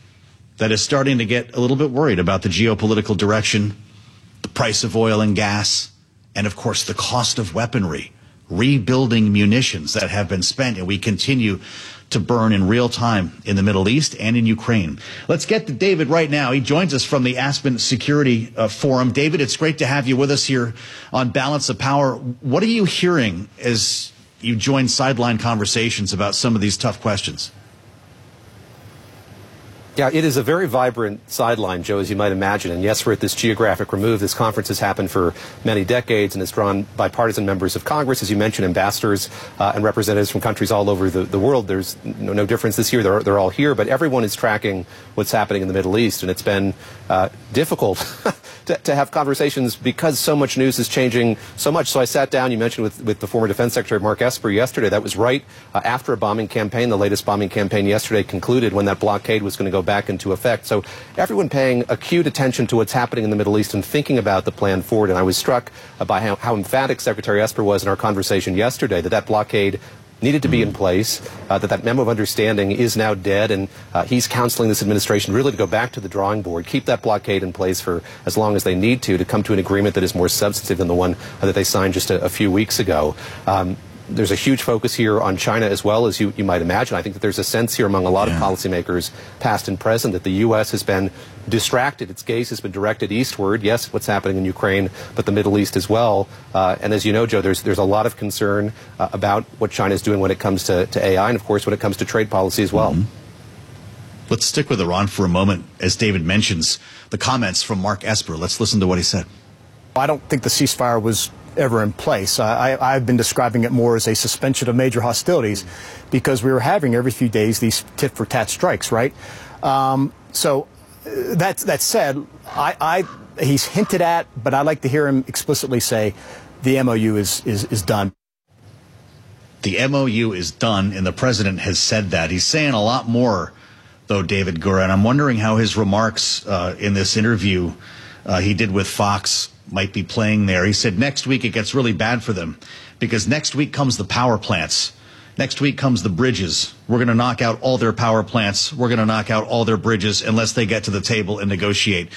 Speaker 8: that is starting to get a little bit worried about the geopolitical direction, the price of oil and gas, and of course the cost of weaponry, rebuilding munitions that have been spent and we continue to burn in real time in the Middle East and in Ukraine. Let's get to David right now. He joins us from the Aspen Security uh, Forum. David, it's great to have you with us here on Balance of Power. What are you hearing as you join sideline conversations about some of these tough questions?
Speaker 11: Yeah, it is a very vibrant sideline, Joe, as you might imagine. And yes, we're at this geographic remove. This conference has happened for many decades and has drawn bipartisan members of Congress, as you mentioned, ambassadors uh, and representatives from countries all over the, the world. There's no, no difference this year. They're, they're all here, but everyone is tracking what's happening in the Middle East. And it's been uh, difficult to, to have conversations because so much news is changing so much. So I sat down, you mentioned, with, with the former Defense Secretary Mark Esper yesterday. That was right uh, after a bombing campaign. The latest bombing campaign yesterday concluded when that blockade was going to go back into effect. So everyone paying acute attention to what's happening in the Middle East and thinking about the plan forward. And I was struck uh, by how, how emphatic Secretary Esper was in our conversation yesterday that that blockade needed to be in place, uh, that that memo of understanding is now dead, and uh, he's counseling this administration really to go back to the drawing board, keep that blockade in place for as long as they need to, to come to an agreement that is more substantive than the one uh, that they signed just a, a few weeks ago. Um, There's a huge focus here on China as well, as you, you might imagine. I think that there's a sense here among a lot yeah. of policymakers, past and present, that the U S has been distracted. Its gaze has been directed eastward. Yes, what's happening in Ukraine, but the Middle East as well. Uh, and as you know, Joe, there's there's a lot of concern uh, about what China is doing when it comes to, to A I and, of course, when it comes to trade policy as well.
Speaker 8: Mm-hmm. Let's stick with Iran for a moment. As David mentions, the comments from Mark Esper. Let's listen to what he said.
Speaker 12: I don't think the ceasefire was ever in place. I, I've been describing it more as a suspension of major hostilities because we were having every few days these tit-for-tat strikes, right? Um, so that, that said, I, I, he's hinted at, but I'd like to hear him explicitly say the M O U is, is, is done.
Speaker 8: The M O U is done, and the president has said that. He's saying a lot more, though, David Gura, and I'm wondering how his remarks uh, in this interview uh, he did with Fox might be playing there. He said next week it gets really bad for them because next week comes the power plants. Next week comes the bridges. We're going to knock out all their power plants. We're going to knock out all their bridges unless they get to the table and negotiate.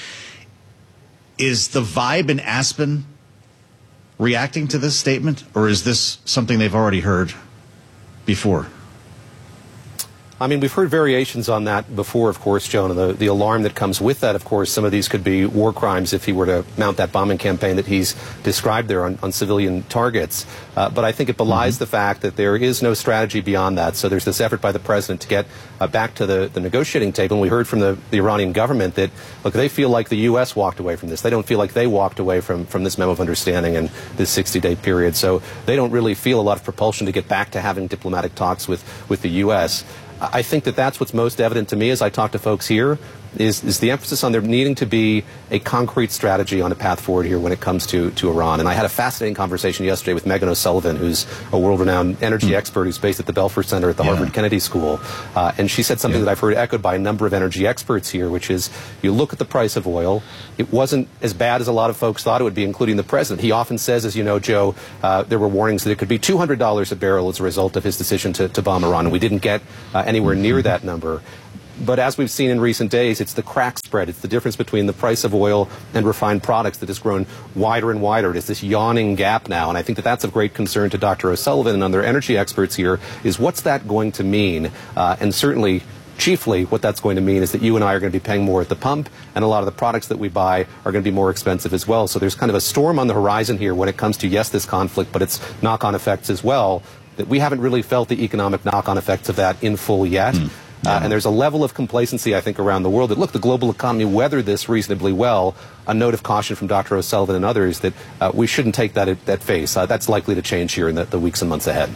Speaker 8: Is the vibe in Aspen reacting to this statement, or is this something they've already heard before?
Speaker 11: I mean, we've heard variations on that before, of course, Jonah. The, the alarm that comes with that, of course, some of these could be war crimes if he were to mount that bombing campaign that he's described there on, on civilian targets. Uh, but I think it belies mm-hmm. the fact that there is no strategy beyond that. So there's this effort by the president to get uh, back to the, the negotiating table. And we heard from the, the Iranian government that, look, they feel like the U S walked away from this. They don't feel like they walked away from, from this memo of understanding and this sixty-day period. So they don't really feel a lot of propulsion to get back to having diplomatic talks with, with the U S I think that that's what's most evident to me as I talk to folks here is, is the emphasis on there needing to be a concrete strategy on a path forward here when it comes to, to Iran. And I had a fascinating conversation yesterday with Megan O'Sullivan, who's a world-renowned energy mm. expert who's based at the Belfer Center at the yeah. Harvard Kennedy School. Uh, and she said something yeah. that I've heard echoed by a number of energy experts here, which is you look at the price of oil. It wasn't as bad as a lot of folks thought it would be, including the president. He often says, as you know, Joe, uh, there were warnings that it could be two hundred dollars a barrel as a result of his decision to, to bomb Iran. And we didn't get uh, anywhere near that number. But as we've seen in recent days, it's the crack spread. It's the difference between the price of oil and refined products that has grown wider and wider. It is this yawning gap now. And I think that that's of great concern to Doctor O'Sullivan and other energy experts here, is what's that going to mean? Uh, and certainly, chiefly, what that's going to mean is that you and I are going to be paying more at the pump, and a lot of the products that we buy are going to be more expensive as well. So there's kind of a storm on the horizon here when it comes to, yes, this conflict, but its knock-on effects as well, that we haven't really felt the economic knock-on effects of that in full yet. Mm. Uh, and there's a level of complacency, I think, around the world that, look, the global economy weathered this reasonably well. A note of caution from Doctor O'Sullivan and others that uh, we shouldn't take that at that face. Uh, that's likely to change here in the, the weeks and months ahead.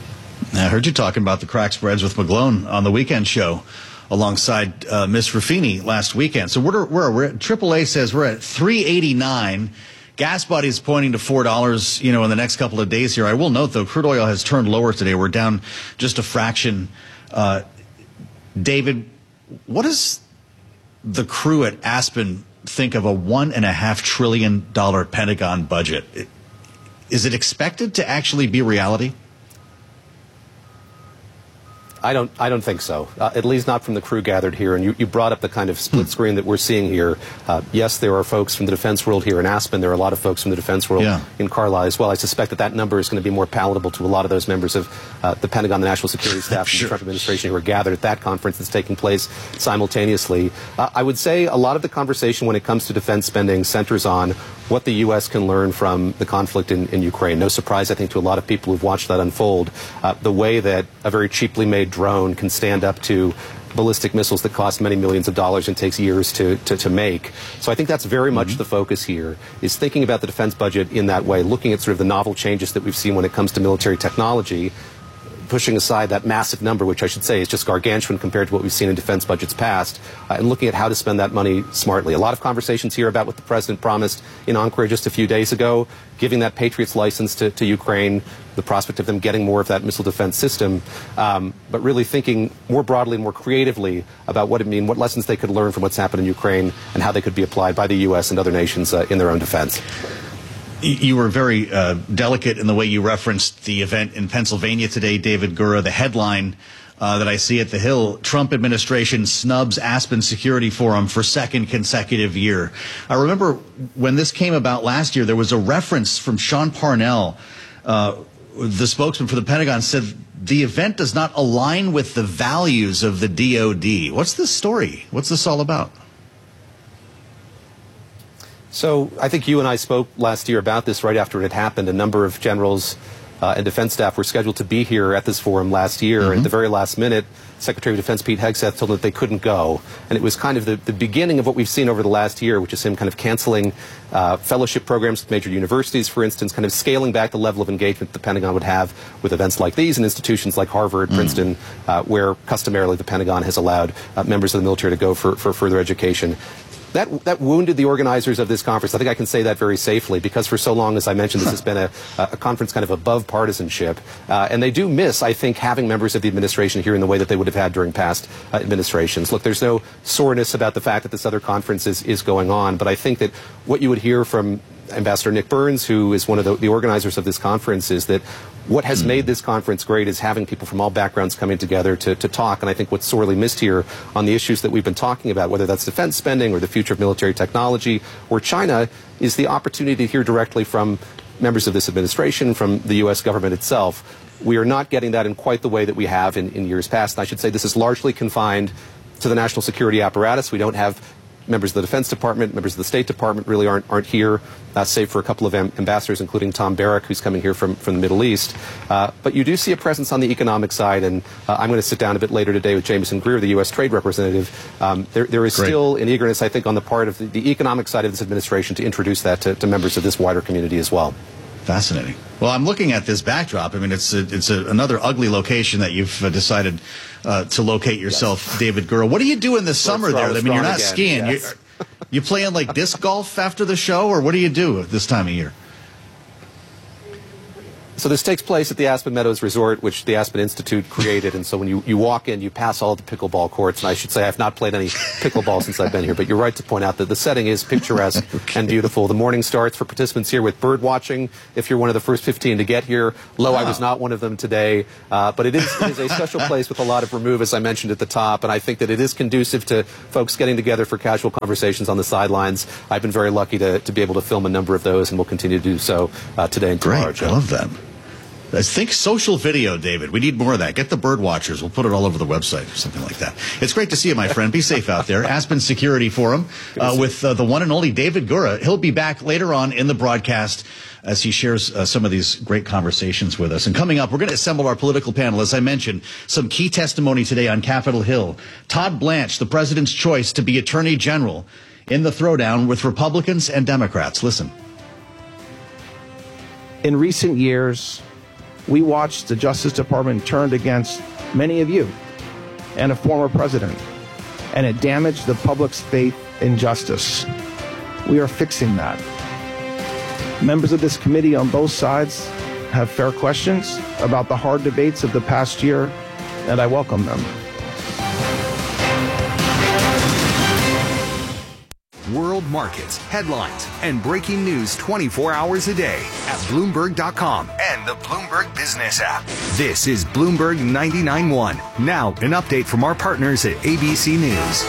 Speaker 8: I heard you talking about the crack spreads with McGlone on the weekend show alongside uh, Miss Ruffini last weekend. So we're, we're, we're at, triple A says we're at three eighty-nine. Gas Buddy is pointing to four dollars, you know, in the next couple of days here. I will note, though, crude oil has turned lower today. We're down just a fraction. Uh, David, what does the crew at Aspen think of a one and a half trillion dollar Pentagon budget? Is it expected to actually be reality?
Speaker 11: I don't. I don't think so. Uh, at least not from the crew gathered here. And you, you brought up the kind of split screen that we're seeing here. Uh, yes, there are folks from the defense world here in Aspen. There are a lot of folks from the defense world yeah. in Carlisle as well. I suspect that that number is going to be more palatable to a lot of those members of uh, the Pentagon, the National Security Staff, sure. and the Trump administration who are gathered at that conference that's taking place simultaneously. Uh, I would say a lot of the conversation when it comes to defense spending centers on what the U S can learn from the conflict in, in Ukraine. No surprise, I think, to a lot of people who've watched that unfold. Uh, the way that a very cheaply made drone can stand up to ballistic missiles that cost many millions of dollars and takes years to, to, to make. So I think that's very much mm-hmm. the focus here, is thinking about the defense budget in that way, looking at sort of the novel changes that we've seen when it comes to military technology, pushing aside that massive number, which I should say is just gargantuan compared to what we've seen in defense budgets past, uh, and looking at how to spend that money smartly. A lot of conversations here about what the president promised in Ankara just a few days ago, giving that Patriots license to, to Ukraine, the prospect of them getting more of that missile defense system, um, but really thinking more broadly and more creatively about what it means, what lessons they could learn from what's happened in Ukraine, and how they could be applied by the U S and other nations uh, in their own defense.
Speaker 8: You were very uh, delicate in the way you referenced the event in Pennsylvania today, David Gura. The headline uh, that I see at the Hill, Trump administration snubs Aspen Security Forum for second consecutive year. I remember when this came about last year, there was a reference from Sean Parnell, uh, the spokesman for the Pentagon, said the event does not align with the values of the D O D. What's this story? What's this all about?
Speaker 11: So I think you and I spoke last year about this right after it had happened. A number of generals uh, and defense staff were scheduled to be here at this forum last year. Mm-hmm. At the very last minute, Secretary of Defense Pete Hegseth told them that they couldn't go. And it was kind of the, the beginning of what we've seen over the last year, which is him kind of canceling uh, fellowship programs with major universities, for instance, kind of scaling back the level of engagement the Pentagon would have with events like these and institutions like Harvard, mm. Princeton, uh, where customarily the Pentagon has allowed uh, members of the military to go for, for further education. That, that wounded the organizers of this conference. I think I can say that very safely, because for so long, as I mentioned, this has been a, a conference kind of above partisanship. Uh, and they do miss, I think, having members of the administration here in the way that they would have had during past uh, administrations. Look, there's no soreness about the fact that this other conference is, is going on, but I think that what you would hear from Ambassador Nick Burns, who is one of the, the organizers of this conference, is that what has made this conference great is having people from all backgrounds coming together to, to talk. And I think what's sorely missed here on the issues that we've been talking about, whether that's defense spending or the future of military technology or China, is the opportunity to hear directly from members of this administration, from the U S government itself, We are not getting that in quite the way that we have in, in years past. And I should say this is largely confined to the national security apparatus. We don't have members of the Defense Department, members of the State Department really aren't aren't here, uh, save for a couple of am- ambassadors, including Tom Barrack, who's coming here from, from the Middle East. Uh, but you do see a presence on the economic side, and uh, I'm going to sit down a bit later today with Jameson Greer, the U S Trade Representative. Um, there, there is
Speaker 8: Great.
Speaker 11: still an eagerness, I think, on the part of the, the economic side of this administration to introduce that to, to members of this wider community as well.
Speaker 8: Fascinating. Well, I'm looking at this backdrop. I mean, it's a, it's a, another ugly location that you've uh, decided uh, to locate yourself, yes. David Gura. What do you do in the summer there? I mean, you're not
Speaker 11: again,
Speaker 8: skiing.
Speaker 11: Yes.
Speaker 8: You're, you playing like disc golf after the show, or what do you do at this time of year?
Speaker 11: So this takes place at the Aspen Meadows Resort, which the Aspen Institute created. And so when you, you walk in, you pass all the pickleball courts. And I should say I've not played any pickleball since I've been here. But you're right to point out that the setting is picturesque okay. and beautiful. The morning starts for participants here with bird watching. If you're one of the first fifteen to get here, Lo, wow. I was not one of them today. Uh, but it is, it is a special place with a lot of remove, as I mentioned at the top. And I think that it is conducive to folks getting together for casual conversations on the sidelines. I've been very lucky to, to be able to film a number of those, and we'll continue to do so uh, today and tomorrow.
Speaker 8: Great.
Speaker 11: Joe.
Speaker 8: I love that. I think social video, David. We need more of that. Get the bird watchers. We'll put it all over the website or something like that. It's great to see you, my friend. Be safe out there. Aspen Security Forum uh, with uh, the one and only David Gura. He'll be back later on in the broadcast as he shares uh, some of these great conversations with us. And coming up, we're going to assemble our political panel. As I mentioned, some key testimony today on Capitol Hill. Todd Blanche, the president's choice to be Attorney General, in the throwdown with Republicans and Democrats. Listen.
Speaker 13: In recent years, we watched the Justice Department turned against many of you and a former president, and it damaged the public's faith in justice. We are fixing that. Members of this committee on both sides have fair questions about the hard debates of the past year, and I welcome them.
Speaker 14: World markets, headlines, and breaking news twenty-four hours a day at Bloomberg dot com and the Bloomberg Business app. This is Bloomberg ninety-nine point one. Now, an update from our partners at A B C News.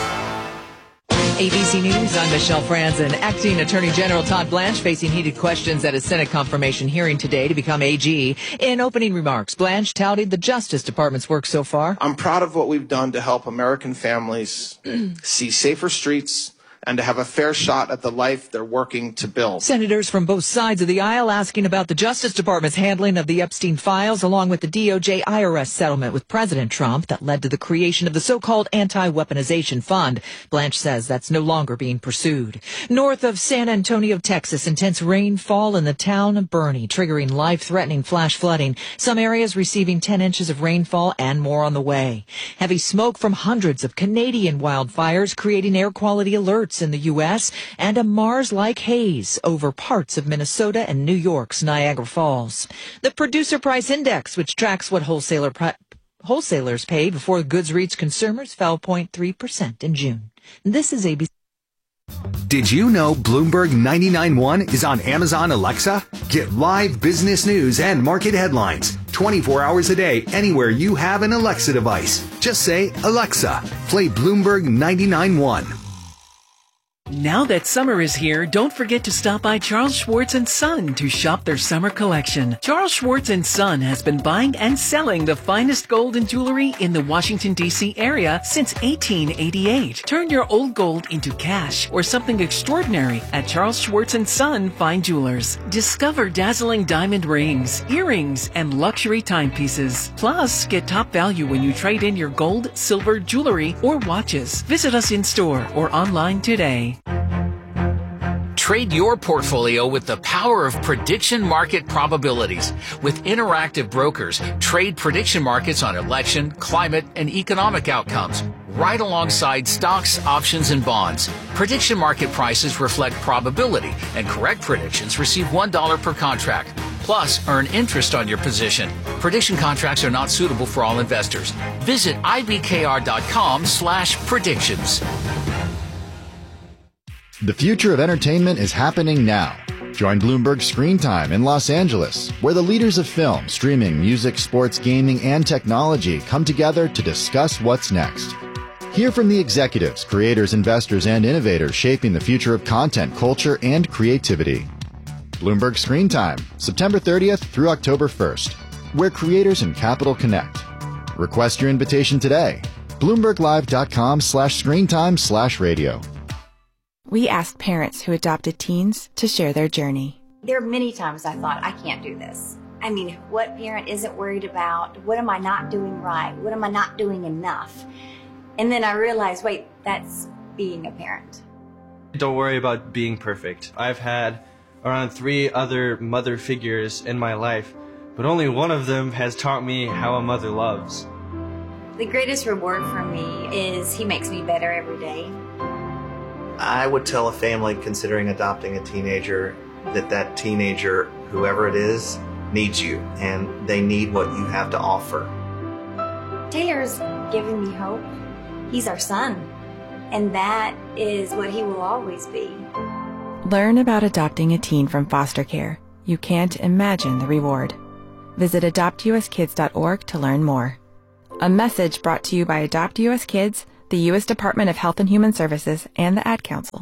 Speaker 15: A B C News, I'm Michelle Franzen. Acting Attorney General Todd Blanche facing heated questions at a Senate confirmation hearing today to become A G. In opening remarks, Blanche touted the Justice Department's work so far.
Speaker 16: I'm proud of what we've done to help American families see safer streets and to have a fair shot at the life they're working to build.
Speaker 15: Senators from both sides of the aisle asking about the Justice Department's handling of the Epstein files, along with the D O J I R S settlement with President Trump that led to the creation of the so-called anti-weaponization fund. Blanche says that's no longer being pursued. North of San Antonio, Texas, intense rainfall in the town of Bernie, triggering life-threatening flash flooding. Some areas receiving ten inches of rainfall and more on the way. Heavy smoke from hundreds of Canadian wildfires creating air quality alerts in the U S and a Mars-like haze over parts of Minnesota and New York's Niagara Falls. The Producer Price Index, which tracks what wholesaler pri- wholesalers pay before goods reach consumers, fell zero point three percent in June. This is A B C.
Speaker 14: Did you know Bloomberg ninety-nine point one is on Amazon Alexa? Get live business news and market headlines twenty-four hours a day anywhere you have an Alexa device. Just say, Alexa, play Bloomberg ninety-nine point one.
Speaker 17: Now that summer is here, don't forget to stop by Charles Schwartz and Son to shop their summer collection. Charles Schwartz and Son has been buying and selling the finest gold and jewelry in the Washington, D C area since eighteen eighty-eight. Turn your old gold into cash or something extraordinary at Charles Schwartz and Son Fine Jewelers. Discover dazzling diamond rings, earrings, and luxury timepieces. Plus, get top value when you trade in your gold, silver, jewelry, or watches. Visit us in store or online today.
Speaker 18: Trade your portfolio with the power of prediction market probabilities. With Interactive Brokers, trade prediction markets on election, climate, and economic outcomes, right alongside stocks, options, and bonds. Prediction market prices reflect probability, and correct predictions receive one dollar per contract. Plus, earn interest on your position. Prediction contracts are not suitable for all investors. Visit ibkr.com slash predictions.
Speaker 19: The future of entertainment is happening now. Join Bloomberg Screen Time in Los Angeles, where the leaders of film, streaming, music, sports, gaming, and technology come together to discuss what's next. Hear from the executives, creators, investors, and innovators shaping the future of content, culture, and creativity. Bloomberg Screen Time, September thirtieth through October first. where creators and capital connect. Request your invitation today. BloombergLive.com slash screentime slash radio.
Speaker 20: We asked parents who adopted teens to share their journey.
Speaker 21: There are many times I thought, I can't do this. I mean, what parent isn't worried about? What am I not doing right? What am I not doing enough? And then I realized, wait, that's being a parent.
Speaker 22: Don't worry about being perfect. I've had around three other mother figures in my life, but only one of them has taught me how a mother loves.
Speaker 21: The greatest reward for me is he makes me better every day.
Speaker 23: I would tell a family considering adopting a teenager that that teenager, whoever it is, needs you, and they need what you have to offer.
Speaker 21: Taylor's giving me hope. He's our son, and that is what he will always be.
Speaker 20: Learn about adopting a teen from foster care. You can't imagine the reward. Visit adopt u s kids dot org to learn more. A message brought to you by Adopt U S Kids, the U S Department of Health and Human Services, and the Ad Council.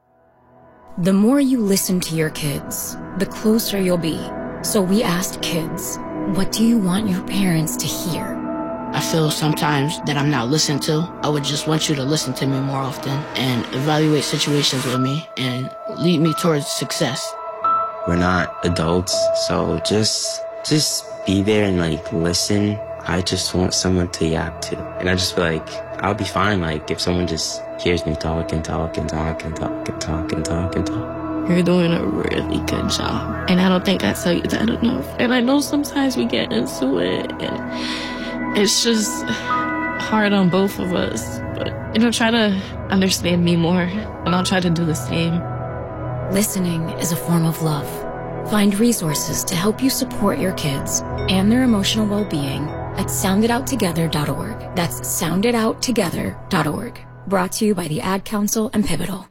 Speaker 24: The more you listen to your kids, the closer you'll be. So we asked kids, what do you want your parents to hear?
Speaker 25: I feel sometimes that I'm not listened to. I would just want you to listen to me more often and evaluate situations with me and lead me towards success.
Speaker 26: We're not adults, so just just be there and like listen. I just want someone to yap to. And I just feel like I'll be fine like if someone just hears me talk and talk and talk and talk and talk and talk and talk.
Speaker 25: You're doing a really good job. And I don't think I tell you that enough. And I know sometimes we get into it and it's just hard on both of us. But, you know, try to understand me more and I'll try to do the same.
Speaker 24: Listening is a form of love. Find resources to help you support your kids and their emotional well-being at sound it out together dot org. That's sound it out together dot org. Brought to you by the Ad Council and Pivotal.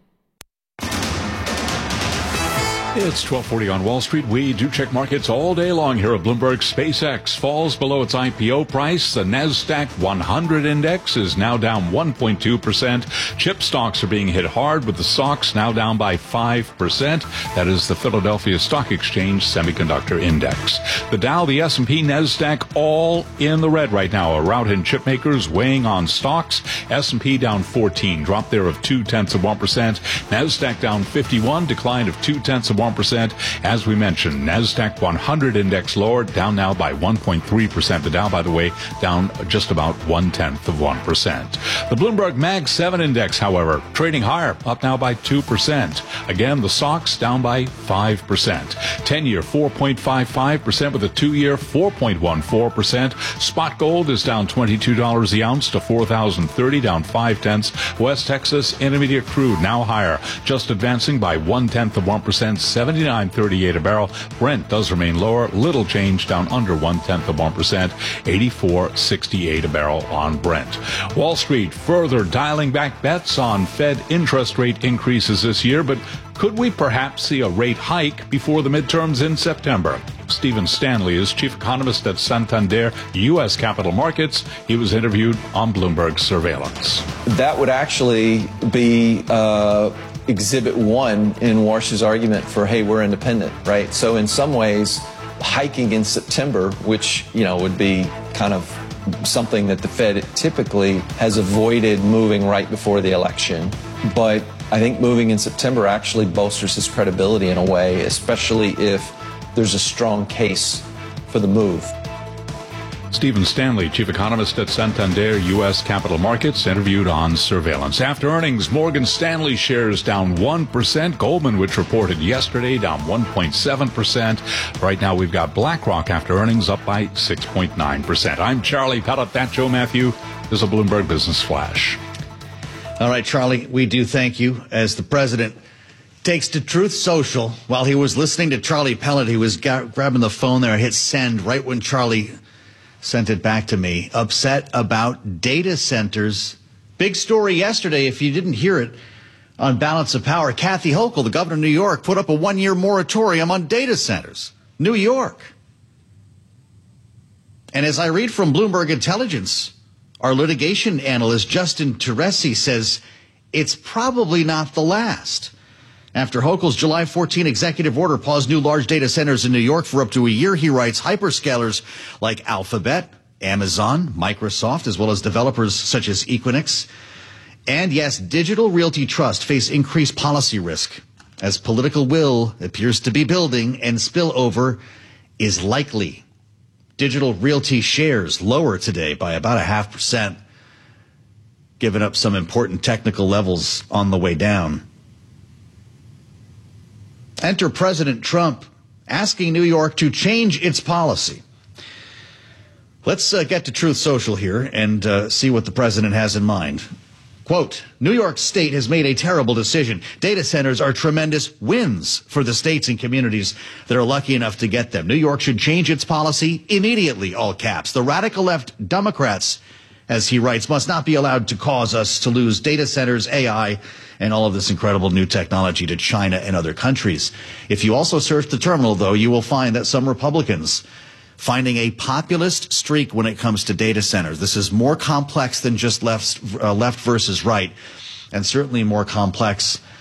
Speaker 9: It's twelve forty on Wall Street. We do check markets all day long here at Bloomberg. SpaceX falls below its I P O price. The NASDAQ one hundred index is now down one point two percent. Chip stocks are being hit hard, with the S O X now down by five percent. That is the Philadelphia Stock Exchange Semiconductor Index. The Dow, the S and P, NASDAQ all in the red right now. A rout in chip makers weighing on stocks. S and P down fourteen, drop there of two-tenths of one percent. NASDAQ down fifty-one, decline of two-tenths of one percent. As we mentioned, NASDAQ one hundred index lower, down now by one point three percent. The Dow, by the way, down just about one-tenth of one percent. The Bloomberg Mag seven index, however, trading higher, up now by two percent. Again, the S O X down by five percent. ten-year four point five five percent with a two-year four point one four percent. Spot gold is down twenty-two dollars the ounce to four thousand thirty, down five-tenths. West Texas Intermediate crude now higher, just advancing by one-tenth of one percent, seventy-nine thirty-eight a barrel. Brent does remain lower, little change, down under one-tenth of one percent, eighty-four sixty-eight a barrel on Brent. Wall Street further dialing back bets on Fed interest rate increases this year, but could we perhaps see a rate hike before the midterms in September? Stephen Stanley is chief economist at Santander U S Capital Markets. He was interviewed on Bloomberg Surveillance.
Speaker 27: That would actually be uh, exhibit one in Warsh's argument for, hey, we're independent, right? So in some ways, hiking in September, which, you know, would be kind of something that the Fed typically has avoided moving right before the election. But I think moving in September actually bolsters his credibility in a way, especially if there's a strong case for the move.
Speaker 9: Stephen Stanley, chief economist at Santander U S Capital Markets, interviewed on Surveillance. After earnings, Morgan Stanley shares down one percent. Goldman, which reported yesterday, down one point seven percent. Right now, we've got BlackRock after earnings up by six point nine percent. I'm Charlie Pellet. That's Joe Matthew. This is a Bloomberg Business Flash.
Speaker 8: All right, Charlie, we do thank you. As the president takes to Truth Social, while he was listening to Charlie Pellet, he was ga- grabbing the phone there and hit send right when Charlie sent it back to me. Upset about data centers. Big story yesterday, if you didn't hear it, on Balance of Power. Kathy Hochul, the governor of New York, put up a one-year moratorium on data centers. New York. And as I read from Bloomberg Intelligence, our litigation analyst, Justin Teresi, says it's probably not the last. After Hochul's July fourteenth executive order paused new large data centers in New York for up to a year, he writes, hyperscalers like Alphabet, Amazon, Microsoft, as well as developers such as Equinix, and yes, Digital Realty Trust face increased policy risk as political will appears to be building and spillover is likely. Digital Realty shares lower today by about a half percent, giving up some important technical levels on the way down. Enter President Trump asking New York to change its policy. Let's uh, get to Truth Social here and uh, see what the president has in mind. Quote, New York State has made a terrible decision. Data centers are tremendous wins for the states and communities that are lucky enough to get them. New York should change its policy immediately, all caps. The radical left Democrats, as he writes, must not be allowed to cause us to lose data centers, A I, and all of this incredible new technology to China and other countries. If you also search the terminal, though, you will find that some Republicans finding a populist streak when it comes to data centers. This is more complex than just left, uh, left versus right, and certainly more complex